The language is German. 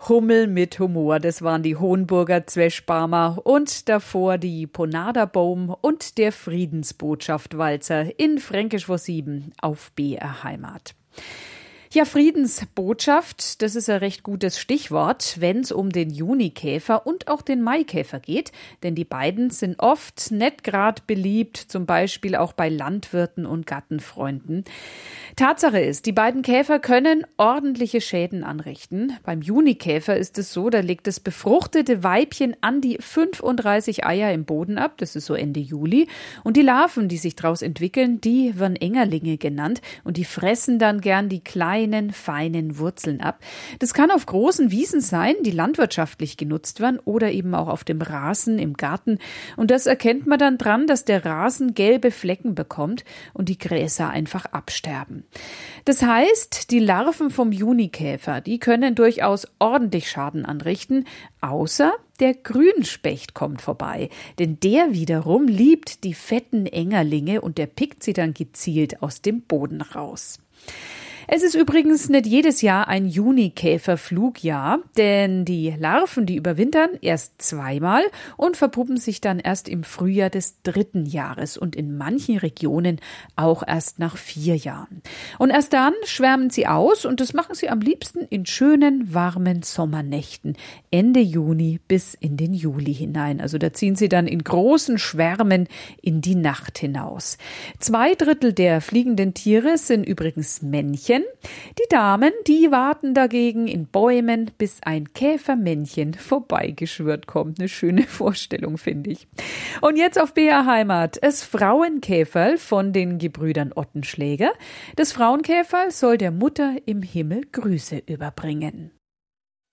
Hummel mit Humor. Das waren die Hohenburger Zwetschbarmer und davor die Ponaderbaum und der Friedensbotschaft-Walzer in Fränkisch vor 7 auf BR Heimat. Ja, Friedensbotschaft, das ist ein recht gutes Stichwort, wenn es um den Junikäfer und auch den Maikäfer geht, denn die beiden sind oft nicht gerade beliebt, zum Beispiel auch bei Landwirten und Gartenfreunden. Tatsache ist, die beiden Käfer können ordentliche Schäden anrichten. Beim Junikäfer ist es so, da legt das befruchtete Weibchen an die 35 Eier im Boden ab, das ist so Ende Juli, und die Larven, die sich daraus entwickeln, die werden Engerlinge genannt und die fressen dann gern die kleinen, feinen Wurzeln ab. Das kann auf großen Wiesen sein, die landwirtschaftlich genutzt werden oder eben auch auf dem Rasen im Garten. Und das erkennt man dann dran, dass der Rasen gelbe Flecken bekommt und die Gräser einfach absterben. Das heißt, die Larven vom Junikäfer, die können durchaus ordentlich Schaden anrichten, außer der Grünspecht kommt vorbei, denn der wiederum liebt die fetten Engerlinge und der pickt sie dann gezielt aus dem Boden raus. Es ist übrigens nicht jedes Jahr ein Junikäferflugjahr, denn die Larven, die überwintern erst zweimal und verpuppen sich dann erst im Frühjahr des 3. Jahres und in manchen Regionen auch erst nach 4 Jahren. Und erst dann schwärmen sie aus und das machen sie am liebsten in schönen, warmen Sommernächten, Ende Juni bis in den Juli hinein. Also da ziehen sie dann in großen Schwärmen in die Nacht hinaus. 2/3 der fliegenden Tiere sind übrigens Männchen. Die Damen, die warten dagegen in Bäumen, bis ein Käfermännchen vorbeigeschwirrt kommt. Eine schöne Vorstellung, finde ich. Und jetzt auf BR Heimat. Das Frauenkäferl von den Gebrüdern Ottenschläger. Das Frauenkäferl soll der Mutter im Himmel Grüße überbringen.